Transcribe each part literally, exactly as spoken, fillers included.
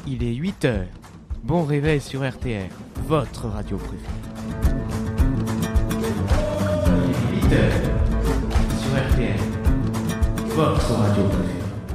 Il est huit heures. Bon réveil sur R T R, votre radio préférée. Il est huit heures sur R T R, votre radio préférée.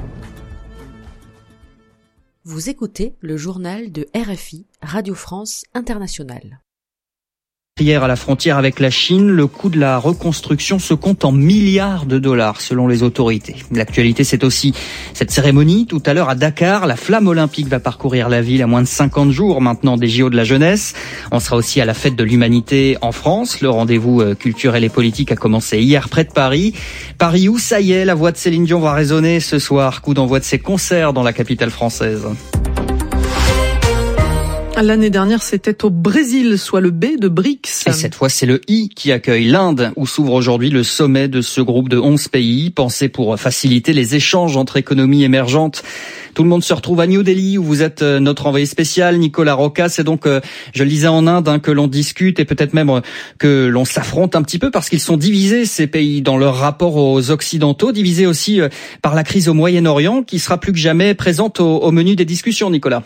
Vous écoutez le journal de R F I, Radio France Internationale. Hier à la frontière avec la Chine, le coût de la reconstruction se compte en milliards de dollars selon les autorités. L'actualité, c'est aussi cette cérémonie tout à l'heure à Dakar. La flamme olympique va parcourir la ville à moins de cinquante jours maintenant des J O de la jeunesse. On sera aussi à la fête de l'humanité en France. Le rendez-vous culturel et politique a commencé hier près de Paris. Paris où, ça y est, la voix de Céline Dion va résonner ce soir. Coup d'envoi de ses concerts dans la capitale française. L'année dernière, c'était au Brésil, soit le B de B R I C S. Et cette fois, c'est le I qui accueille l'Inde, où s'ouvre aujourd'hui le sommet de ce groupe de onze pays, pensé pour faciliter les échanges entre économies émergentes. Tout le monde se retrouve à New Delhi, où vous êtes notre envoyé spécial, Nicolas Rocca. C'est donc, je le disais, en Inde hein, que l'on discute et peut-être même que l'on s'affronte un petit peu parce qu'ils sont divisés, ces pays, dans leur rapport aux Occidentaux, divisés aussi par la crise au Moyen-Orient, qui sera plus que jamais présente au, au menu des discussions, Nicolas.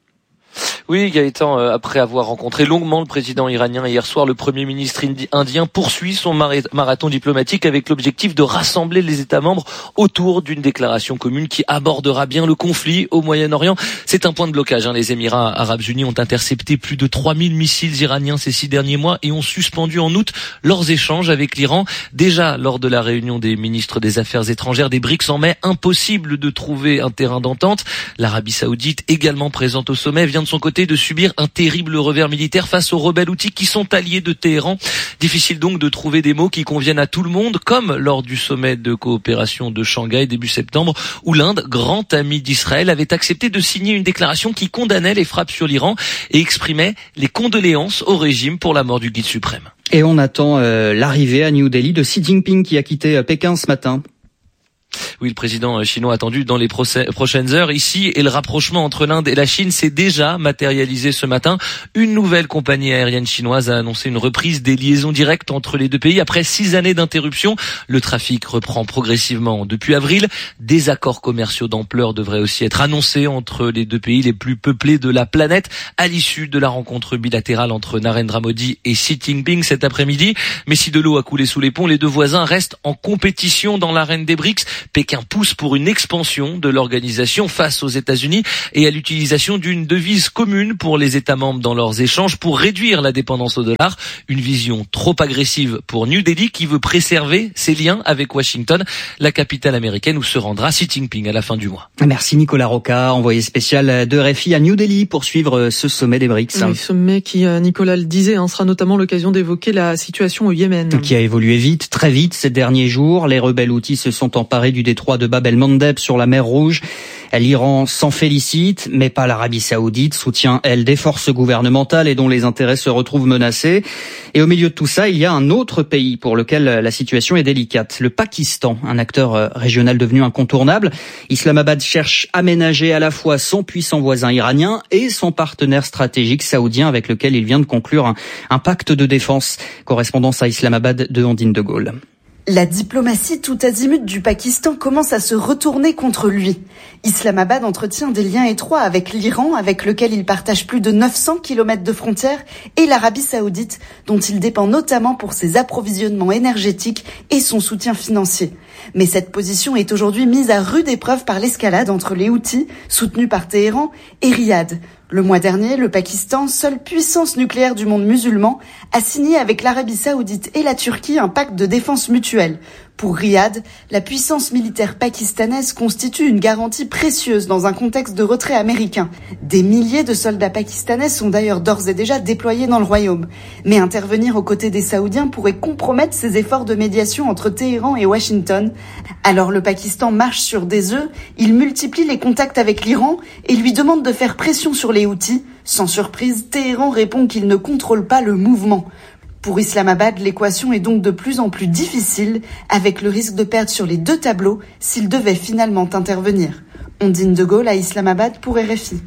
Oui, Gaëtan, après avoir rencontré longuement le président iranien hier soir, le premier ministre indien poursuit son marathon diplomatique avec l'objectif de rassembler les États membres autour d'une déclaration commune qui abordera bien le conflit au Moyen-Orient. C'est un point de blocage. Hein. Les Émirats arabes unis ont intercepté plus de trois mille missiles iraniens ces six derniers mois et ont suspendu en août leurs échanges avec l'Iran. Déjà, lors de la réunion des ministres des Affaires étrangères des B R I C S en mai, impossible de trouver un terrain d'entente. L'Arabie saoudite, également présente au sommet, vient de son côté de subir un terrible revers militaire face aux rebelles houthis qui sont alliés de Téhéran. Difficile donc de trouver des mots qui conviennent à tout le monde, comme lors du sommet de coopération de Shanghai début septembre, où l'Inde, grand ami d'Israël, avait accepté de signer une déclaration qui condamnait les frappes sur l'Iran et exprimait les condoléances au régime pour la mort du guide suprême. Et on attend euh, l'arrivée à New Delhi de Xi Jinping qui a quitté euh, Pékin ce matin. Oui, le président chinois attendu dans les prochaines heures ici, et le rapprochement entre l'Inde et la Chine s'est déjà matérialisé ce matin. Une nouvelle compagnie aérienne chinoise a annoncé une reprise des liaisons directes entre les deux pays. Après six années d'interruption, le trafic reprend progressivement depuis avril. Des accords commerciaux d'ampleur devraient aussi être annoncés entre les deux pays les plus peuplés de la planète à l'issue de la rencontre bilatérale entre Narendra Modi et Xi Jinping cet après-midi. Mais si de l'eau a coulé sous les ponts, les deux voisins restent en compétition dans l'arène des B R I C S. Pékin pousse pour une expansion de l'organisation face aux États-Unis et à l'utilisation d'une devise commune pour les États membres dans leurs échanges pour réduire la dépendance au dollar. Une vision trop agressive pour New Delhi qui veut préserver ses liens avec Washington, la capitale américaine où se rendra Xi Jinping à la fin du mois. Merci Nicolas Rocca, envoyé spécial de R F I à New Delhi pour suivre ce sommet des B R I C S. Oui, sommet qui, Nicolas le disait, hein, sera notamment l'occasion d'évoquer la situation au Yémen. Qui a évolué vite, très vite ces derniers jours. Les rebelles houthis se sont emparés du détroit de Bab el-Mandeb sur la mer Rouge. L'Iran s'en félicite, mais pas l'Arabie saoudite, soutient elle des forces gouvernementales et dont les intérêts se retrouvent menacés. Et au milieu de tout ça, il y a un autre pays pour lequel la situation est délicate, le Pakistan, un acteur régional devenu incontournable. Islamabad cherche à ménager à la fois son puissant voisin iranien et son partenaire stratégique saoudien avec lequel il vient de conclure un, un pacte de défense. Correspondance à Islamabad de Andine de Gaulle. La diplomatie tout azimut du Pakistan commence à se retourner contre lui. Islamabad entretient des liens étroits avec l'Iran, avec lequel il partage plus de neuf cents kilomètres de frontières, et l'Arabie saoudite, dont il dépend notamment pour ses approvisionnements énergétiques et son soutien financier. Mais cette position est aujourd'hui mise à rude épreuve par l'escalade entre les Houthis, soutenus par Téhéran, et Riyad. Le mois dernier, le Pakistan, seule puissance nucléaire du monde musulman, a signé avec l'Arabie saoudite et la Turquie un pacte de défense mutuelle. Pour Riyad, la puissance militaire pakistanaise constitue une garantie précieuse dans un contexte de retrait américain. Des milliers de soldats pakistanais sont d'ailleurs d'ores et déjà déployés dans le royaume. Mais intervenir aux côtés des Saoudiens pourrait compromettre ces efforts de médiation entre Téhéran et Washington. Alors le Pakistan marche sur des œufs, il multiplie les contacts avec l'Iran et lui demande de faire pression sur les Houthis. Sans surprise, Téhéran répond qu'il ne contrôle pas le mouvement. Pour Islamabad, l'équation est donc de plus en plus difficile, avec le risque de perdre sur les deux tableaux s'il devait finalement intervenir. Ondine de Gaulle à Islamabad pour R F I.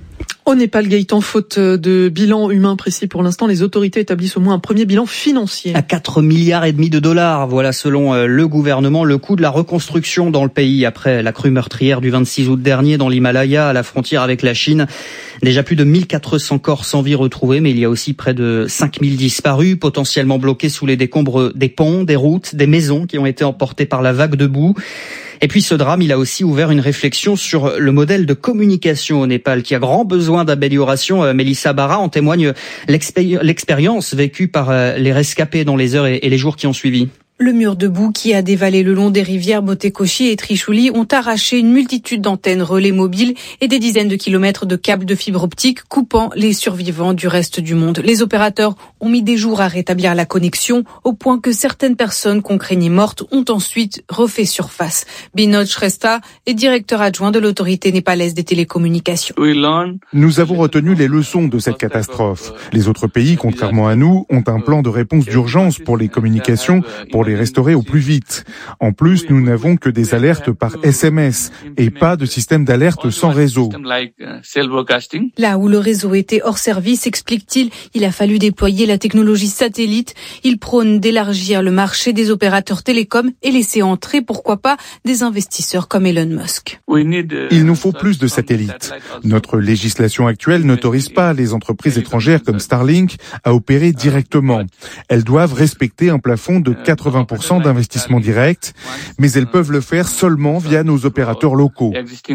Au Népal, Gaëtan, faute de bilan humain précis pour l'instant, les autorités établissent au moins un premier bilan financier. À quatre milliards et demi de dollars, voilà selon le gouvernement le coût de la reconstruction dans le pays après la crue meurtrière du vingt-six août dernier dans l'Himalaya à la frontière avec la Chine. Déjà plus de mille quatre cents corps sans vie retrouvés, mais il y a aussi près de cinq mille disparus, potentiellement bloqués sous les décombres des ponts, des routes, des maisons qui ont été emportées par la vague de boue. Et puis ce drame, il a aussi ouvert une réflexion sur le modèle de communication au Népal qui a grand besoin d'amélioration. Mélissa Bara, en témoigne l'expéri- l'expérience vécue par les rescapés dans les heures et les jours qui ont suivi. Le mur de boue qui a dévalé le long des rivières Botekoshi et Trishuli ont arraché une multitude d'antennes relais mobiles et des dizaines de kilomètres de câbles de fibre optique coupant les survivants du reste du monde. Les opérateurs ont mis des jours à rétablir la connexion au point que certaines personnes qu'on craignait mortes ont ensuite refait surface. Binod Shrestha est directeur adjoint de l'autorité népalaise des télécommunications. Nous avons retenu les leçons de cette catastrophe. Les autres pays, contrairement à nous, ont un plan de réponse d'urgence pour les communications, pour les restaurer au plus vite. En plus, nous n'avons que des alertes par S M S et pas de système d'alerte sans réseau. Là où le réseau était hors service, explique-t-il, il a fallu déployer la technologie satellite. Il prône d'élargir le marché des opérateurs télécoms et laisser entrer, pourquoi pas, des investisseurs comme Elon Musk. Il nous faut plus de satellites. Notre législation actuelle n'autorise pas les entreprises étrangères comme Starlink à opérer directement. Elles doivent respecter un plafond de quatre-vingts pour cent d'investissement direct, mais elles peuvent le faire seulement via nos opérateurs locaux.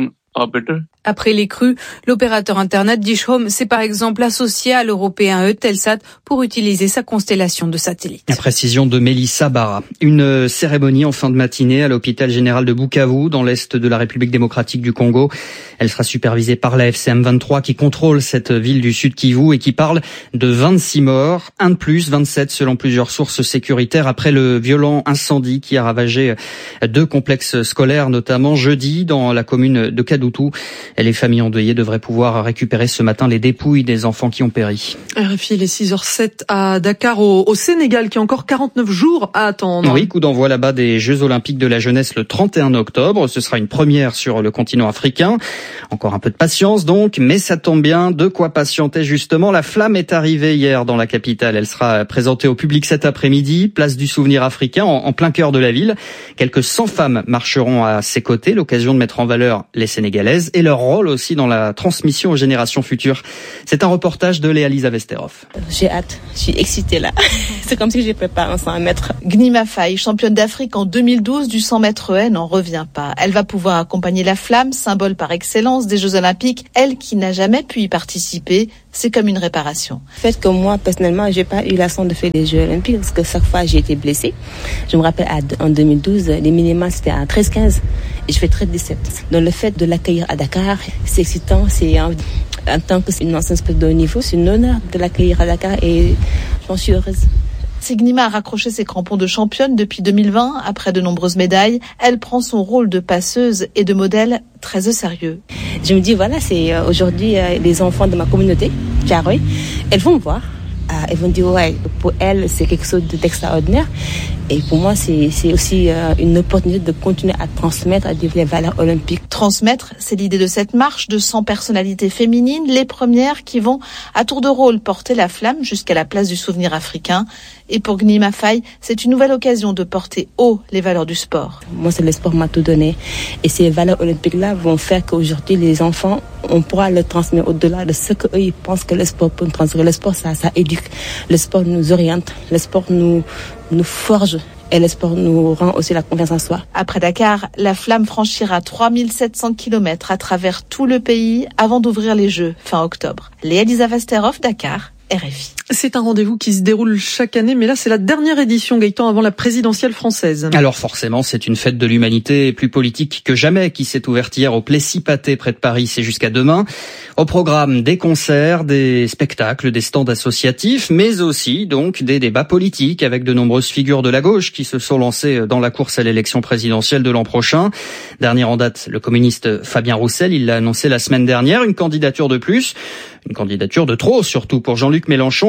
Après les crues, l'opérateur Internet Dish Home s'est par exemple associé à l'européen Eutelsat pour utiliser sa constellation de satellites. La précision de Mélissa Bara. Une cérémonie en fin de matinée à l'hôpital général de Bukavu, dans l'est de la République démocratique du Congo. Elle sera supervisée par la F C M vingt-trois qui contrôle cette ville du sud Kivu et qui parle de vingt-six morts, un de plus, vingt-sept selon plusieurs sources sécuritaires après le violent incendie qui a ravagé deux complexes scolaires, notamment jeudi dans la commune de Kadutu. Les familles endeuillées devraient pouvoir récupérer ce matin les dépouilles des enfants qui ont péri. R F I, les six heures sept à Dakar, au, au Sénégal, qui a encore quarante-neuf jours à attendre. Oui, coup d'envoi là-bas des Jeux Olympiques de la jeunesse le trente et un octobre. Ce sera une première sur le continent africain. Encore un peu de patience donc, mais ça tombe bien. De quoi patienter justement. La flamme est arrivée hier dans la capitale. Elle sera présentée au public cet après-midi, place du Souvenir africain, en, en plein cœur de la ville. Quelques cent femmes marcheront à ses côtés, l'occasion de mettre en valeur les Sénégalaises et leur rôle aussi dans la transmission aux générations futures. C'est un reportage de Léa-Lisa Vesterhoff. J'ai hâte, je suis excitée là. C'est comme si je prépare un cent mètres. Gnima Faye, championne d'Afrique en deux mille douze du cent mètres haie, n'en revient pas. Elle va pouvoir accompagner la flamme, symbole par excellence des Jeux Olympiques. Elle qui n'a jamais pu y participer, c'est comme une réparation. Le fait que moi, personnellement, j'ai pas eu la chance de faire des Jeux Olympiques parce que chaque fois j'ai été blessée. Je me rappelle en deux mille douze, les minimales c'était à treize quinze et je fais treize dix-sept. Donc le fait de l'accueillir à Dakar, c'est excitant, c'est en, en tant qu'une ancienne sportive de haut niveau, c'est un honneur de l'accueillir à Dakar et j'en suis heureuse. Signima a raccroché ses crampons de championne depuis deux mille vingt. Après de nombreuses médailles, elle prend son rôle de passeuse et de modèle très au sérieux. Je me dis, voilà, c'est euh, aujourd'hui euh, les enfants de ma communauté, Thiaroye, elles vont me voir. Euh, elles vont dire, ouais, pour elles, c'est quelque chose d'extraordinaire. Et pour moi, c'est, c'est aussi euh, une opportunité de continuer à transmettre, à vivre les valeurs olympiques. Transmettre, c'est l'idée de cette marche de cent personnalités féminines, les premières qui vont à tour de rôle porter la flamme jusqu'à la place du Souvenir africain. Et pour Gnima Faye, c'est une nouvelle occasion de porter haut les valeurs du sport. Moi, c'est le sport m'a tout donné. Et ces valeurs olympiques-là vont faire qu'aujourd'hui, les enfants, on pourra le transmettre au-delà de ce qu'eux, ils pensent que le sport peut nous transmettre. Le sport, ça, ça éduque. Le sport nous oriente. Le sport nous, nous forge. Et le sport nous rend aussi la confiance en soi. Après Dakar, la flamme franchira trois mille sept cents kilomètres à travers tout le pays avant d'ouvrir les Jeux fin octobre. Léa-Lisa Vesterhoff, Dakar, R F I. C'est un rendez-vous qui se déroule chaque année, mais là c'est la dernière édition, Gaëtan, avant la présidentielle française. Alors forcément, c'est une fête de l'humanité plus politique que jamais qui s'est ouverte hier au Plessis-Pathé près de Paris. C'est jusqu'à demain. Au programme, des concerts, des spectacles, des stands associatifs, mais aussi donc des débats politiques avec de nombreuses figures de la gauche qui se sont lancées dans la course à l'élection présidentielle de l'an prochain. Dernier en date, le communiste Fabien Roussel, il l'a annoncé la semaine dernière, une candidature de plus, une candidature de trop surtout pour Jean-Luc Mélenchon.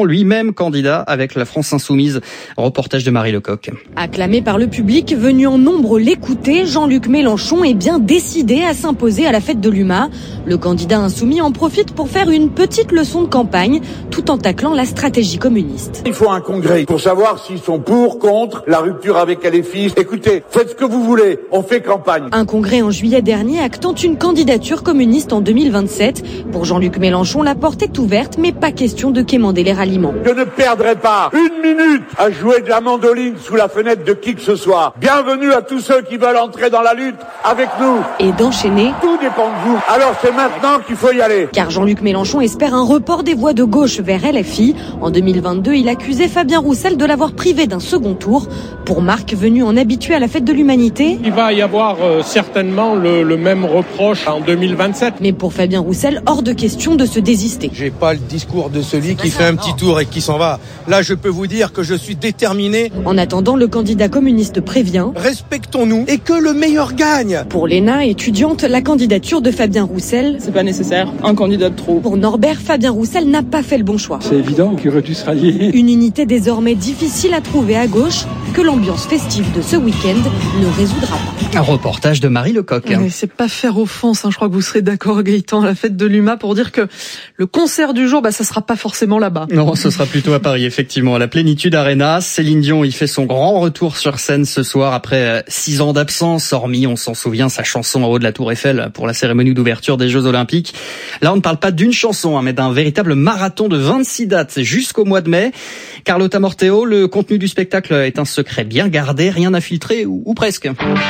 lui-même candidat avec la France Insoumise. Reportage de Marie Lecoq. Acclamé par le public, venu en nombre l'écouter, Jean-Luc Mélenchon est bien décidé à s'imposer à la fête de l'U M A. Le candidat insoumis en profite pour faire une petite leçon de campagne, tout en taclant la stratégie communiste. Il faut un congrès pour savoir s'ils sont pour, contre, la rupture avec L F I. Écoutez, faites ce que vous voulez, on fait campagne. Un congrès en juillet dernier actant une candidature communiste en deux mille vingt-sept. Pour Jean-Luc Mélenchon, la porte est ouverte, mais pas question de quémander les ralliements. Je ne perdrai pas une minute à jouer de la mandoline sous la fenêtre de qui que ce soit. Bienvenue à tous ceux qui veulent entrer dans la lutte avec nous. Et d'enchaîner. Tout dépend de vous. Alors c'est maintenant qu'il faut y aller. Car Jean-Luc Mélenchon espère un report des voix de gauche vers L F I. En deux mille vingt-deux, il accusait Fabien Roussel de l'avoir privé d'un second tour. Pour Marc, venu en habitué à la fête de l'humanité, il va y avoir euh, certainement le, le même reproche en deux mille vingt-sept. Mais pour Fabien Roussel, hors de question de se désister. J'ai pas le discours de celui qui fait un petit tour et qui s'en va. Là, je peux vous dire que je suis déterminé. En attendant, le candidat communiste prévient. Respectons-nous et que le meilleur gagne. Pour Léna, étudiante, la candidature de Fabien Roussel, c'est pas nécessaire. Un candidat de trop. Pour Norbert, Fabien Roussel n'a pas fait le bon choix. C'est évident qu'il aurait dû se rallier. Une unité désormais difficile à trouver à gauche, que l'ambiance festive de ce week-end ne résoudra pas. Un reportage de Marie Lecoq. Ouais, c'est pas faire offense, hein. Je crois que vous serez d'accord, Gaëtan, à la fête de l'U M A pour dire que le concert du jour, bah, ça sera pas forcément là-bas. Non, ce sera plutôt à Paris, effectivement, à la Plénitude Arena. Céline Dion y fait son grand retour sur scène ce soir après six ans d'absence, hormis, on s'en souvient, sa chanson en haut de la Tour Eiffel pour la cérémonie d'ouverture des Jeux Olympiques. Là, on ne parle pas d'une chanson, hein, mais d'un véritable marathon de vingt-six dates jusqu'au mois de mai. Carlotta Morteo, le contenu du spectacle est un secret bien gardé, rien à filtrer, ou, ou presque.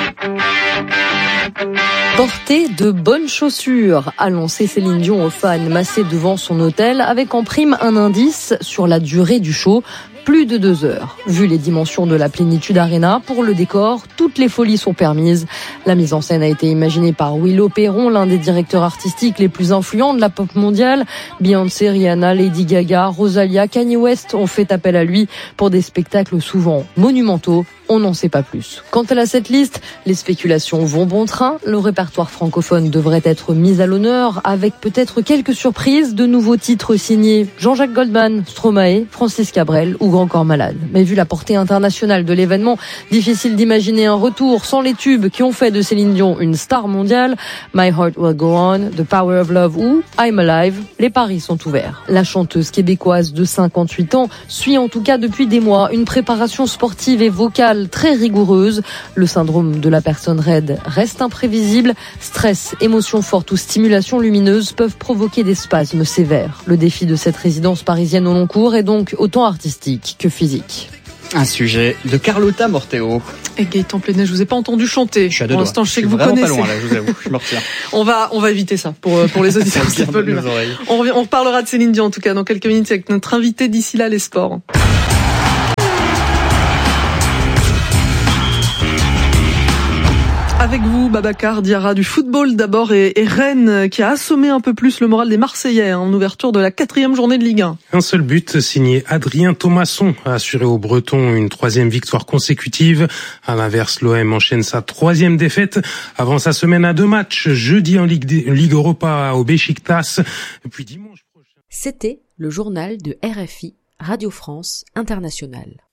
Porter de bonnes chaussures, a lancé Céline Dion aux fans massés devant son hôtel, avec en prime un indice sur la durée du show. Plus de deux heures. Vu les dimensions de la Plénitude Arena, pour le décor, toutes les folies sont permises. La mise en scène a été imaginée par Willow Perron, l'un des directeurs artistiques les plus influents de la pop mondiale. Beyoncé, Rihanna, Lady Gaga, Rosalia, Kanye West ont fait appel à lui pour des spectacles souvent monumentaux. On n'en sait pas plus. Quant à la setlist, les spéculations vont bon train. Le répertoire francophone devrait être mis à l'honneur avec peut-être quelques surprises, de nouveaux titres signés Jean-Jacques Goldman, Stromae, Francis Cabrel ou Grand Corps Malade. Mais vu la portée internationale de l'événement, difficile d'imaginer un retour sans les tubes qui ont fait de Céline Dion une star mondiale. My Heart Will Go On, The Power of Love ou I'm Alive. Les paris sont ouverts. La chanteuse québécoise de cinquante-huit ans suit en tout cas depuis des mois une préparation sportive et vocale très rigoureuse. Le syndrome de la personne raide reste imprévisible. Stress, émotions fortes ou stimulation lumineuse peuvent provoquer des spasmes sévères. Le défi de cette résidence parisienne au long cours est donc autant artistique que physique. Un sujet de Carlotta Morteo. Et Gaëtan Plenet, je vous ai pas entendu chanter. Je pour l'instant, je sais que vous connaissez. Pas loin, là, je vous avoue, je me retiens. on va, on va éviter ça pour, pour les auditeurs. on, revient, on reparlera de Céline Dion, en tout cas, dans quelques minutes avec notre invité. D'ici là, les sports. Avec vous, Babacar Diarra, du football d'abord, et, et Rennes qui a assommé un peu plus le moral des Marseillais en ouverture de la quatrième journée de Ligue un. Un seul but signé Adrien Thomasson a assuré aux Bretons une troisième victoire consécutive. À l'inverse, l'O M enchaîne sa troisième défaite avant sa semaine à deux matchs. Jeudi en Ligue, Ligue Europa au Beşiktaş, puis dimanche prochain. C'était le journal de R F I, Radio France Internationale.